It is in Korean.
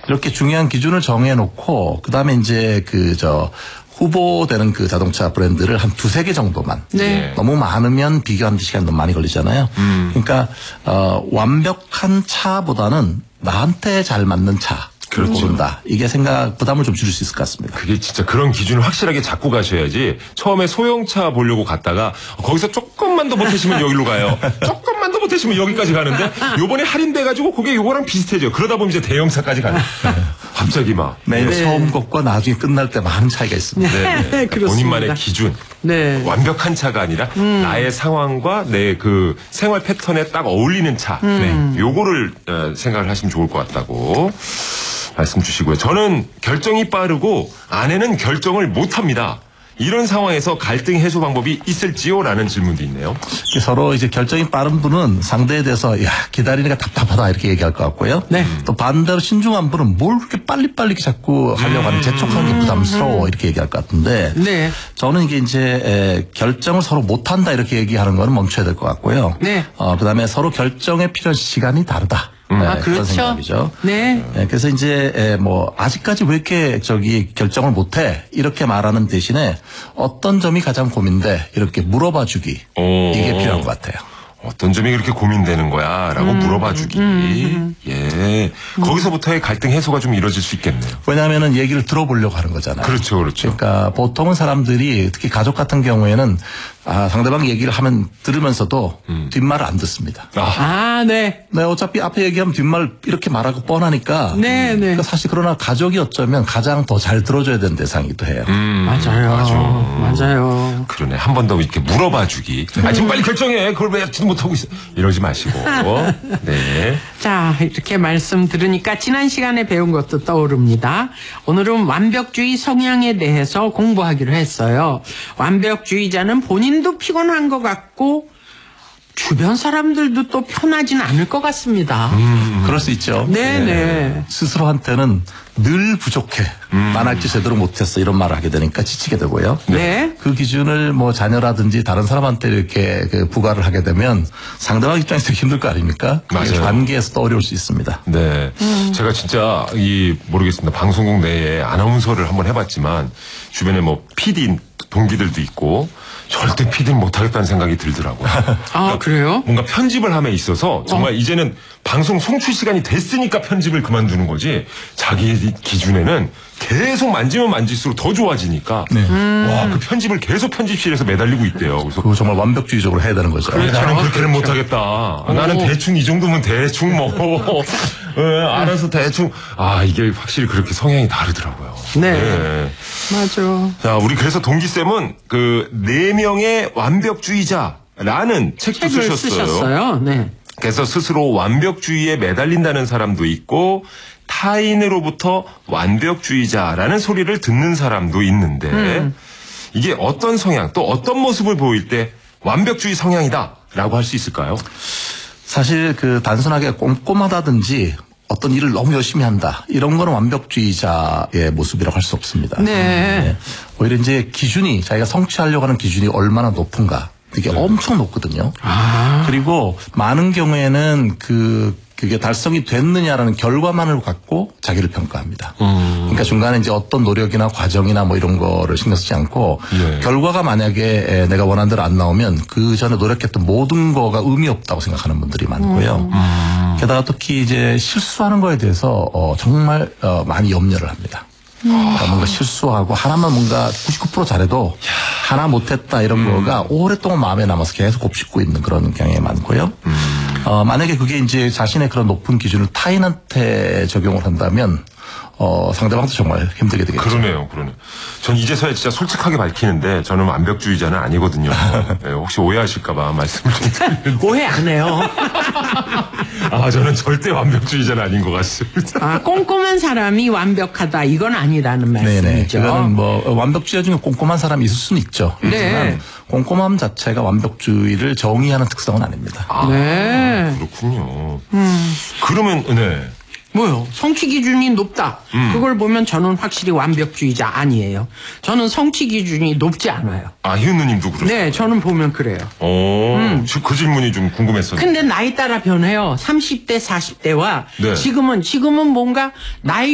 이렇게 중요한 기준을 정해놓고 그다음에 이제 후보되는 그 자동차 브랜드를 한 두세 개 정도만. 네. 너무 많으면 비교하는 데 시간이 너무 많이 걸리잖아요. 그러니까 완벽한 차보다는 나한테 잘 맞는 차. 그렇죠. 고른다. 이게 부담을 좀 줄일 수 있을 것 같습니다. 그게 진짜 그런 기준을 확실하게 잡고 가셔야지. 처음에 소형차 보려고 갔다가 거기서 조금만 더 보태시면 여기로 가요. 조금만 더 보태시면 여기까지 가는데 요번에 할인돼가지고 그게 요거랑 비슷해져요. 그러다 보면 이제 대형차까지 가요. 갑자기 막. 매일 처음 것과 나중에 끝날 때 많은 차이가 있습니다. 네. 그렇습니다. 본인만의 기준. 네. 완벽한 차가 아니라 나의 상황과 내 그 생활 패턴에 딱 어울리는 차. 요거를 생각을 하시면 좋을 것 같다고 말씀 주시고요. 저는 결정이 빠르고 아내는 결정을 못합니다. 이런 상황에서 갈등 해소 방법이 있을지요? 라는 질문도 있네요. 서로 이제 결정이 빠른 분은 상대에 대해서 기다리니까 답답하다 이렇게 얘기할 것 같고요. 네. 또 반대로 신중한 분은 뭘 그렇게 빨리빨리 자꾸 하려고 하는 재촉하는 게 부담스러워 이렇게 얘기할 것 같은데 네. 저는 이게 이제 결정을 서로 못한다 이렇게 얘기하는 거는 멈춰야 될 것 같고요. 네. 그다음에 서로 결정에 필요한 시간이 다르다. 그렇죠. 그런 생각이죠. 네. 그래서 이제 아직까지 왜 이렇게 결정을 못해 이렇게 말하는 대신에 어떤 점이 가장 고민돼 이렇게 물어봐주기 이게 필요한 것 같아요. 어떤 점이 그렇게 고민되는 거야? 라고 물어봐주기. 예. 거기서부터의 갈등 해소가 좀 이루어질 수 있겠네요. 왜냐하면은 얘기를 들어보려고 하는 거잖아요. 그렇죠, 그렇죠. 그러니까 보통은 사람들이 특히 가족 같은 경우에는 상대방 얘기를 들으면서도 뒷말을 안 듣습니다. 네. 네, 어차피 앞에 얘기하면 뒷말 이렇게 말하고 뻔하니까. 네. 그러니까 사실 그러나 가족이 어쩌면 가장 더 잘 들어줘야 되는 대상이기도 해요. 맞아요. 그러네. 한 번 더 이렇게 물어봐주기. 지금 빨리 결정해. 그걸 왜 지금 못하고 있어. 이러지 마시고. 네. 자, 이렇게 말씀 들으니까 지난 시간에 배운 것도 떠오릅니다. 오늘은 완벽주의 성향에 대해서 공부하기로 했어요. 완벽주의자는 본인도 피곤한 것 같고 주변 사람들도 또 편하진 않을 것 같습니다. 그럴 수 있죠. 네네. 스스로한테는 늘 부족해. 만할지 제대로 못했어. 이런 말을 하게 되니까 지치게 되고요. 네. 그 기준을 자녀라든지 다른 사람한테 이렇게 부과를 하게 되면 상대방 입장에서 힘들 거 아닙니까? 맞아요. 관계에서도 어려울 수 있습니다. 네. 제가 진짜 모르겠습니다. 방송국 내에 아나운서를 한번 해봤지만 주변에 PD 동기들도 있고 절대 PD는 못하겠다는 생각이 들더라고요. 그러니까 그래요? 뭔가 편집을 함에 있어서 정말 이제는 방송 송출 시간이 됐으니까 편집을 그만두는 거지 자기 기준에는 계속 만지면 만질수록 더 좋아지니까 와, 그 편집을 계속 편집실에서 매달리고 있대요. 그래서 그거 정말 완벽주의적으로 해야 되는 거죠. 나는 그렇게는 못하겠다. 나는 대충 이 정도면 대충 알아서 대충 이게 확실히 그렇게 성향이 다르더라고요. 네. 맞아. 자, 우리 그래서 동기쌤은 4명의 완벽주의자라는 책도 쓰셨어요. 네. 그래서 스스로 완벽주의에 매달린다는 사람도 있고 타인으로부터 완벽주의자라는 소리를 듣는 사람도 있는데 이게 어떤 성향 또 어떤 모습을 보일 때 완벽주의 성향이다라고 할 수 있을까요? 사실 단순하게 꼼꼼하다든지 어떤 일을 너무 열심히 한다. 이런 거는 완벽주의자의 모습이라고 할 수 없습니다. 네. 오히려 이제 기준이 자기가 성취하려고 하는 기준이 얼마나 높은가. 이게 엄청 높거든요. 그리고 많은 경우에는 그게 달성이 됐느냐라는 결과만을 갖고 자기를 평가합니다. 그러니까 중간에 이제 어떤 노력이나 과정이나 이런 거를 신경 쓰지 않고 결과가 만약에 내가 원하는 대로 안 나오면 그 전에 노력했던 모든 거가 의미 없다고 생각하는 분들이 많고요. 게다가 특히 이제 실수하는 거에 대해서 정말 많이 염려를 합니다. 뭔가 실수하고 하나만 뭔가 99% 잘해도 하나 못했다 이런 거가 오랫동안 마음에 남아서 계속 곱씹고 있는 그런 경향이 많고요. 만약에 그게 이제 자신의 그런 높은 기준을 타인한테 적용을 한다면 상대방도 정말 힘들게 되겠죠. 그러네요. 전 이제서야 진짜 솔직하게 밝히는데 저는 완벽주의자는 아니거든요. 네, 혹시 오해하실까봐 말씀을 좀 드리는데. 오해 안 해요. 저는 절대 완벽주의자는 아닌 것 같습니다. 꼼꼼한 사람이 완벽하다 이건 아니라는 말씀이죠. 그거는 완벽주의자 중에 꼼꼼한 사람이 있을 수는 있죠. 하지만 꼼꼼함 자체가 완벽주의를 정의하는 특성은 아닙니다. 네. 그렇군요. 그러면 뭐요? 성취 기준이 높다. 그걸 보면 저는 확실히 완벽주의자 아니에요. 저는 성취 기준이 높지 않아요. 희은 누님도 그러세요? 네, 저는 보면 그래요. 그 질문이 좀 궁금했었는데. 근데 나이 따라 변해요. 30대, 40대와 지금은 뭔가 나이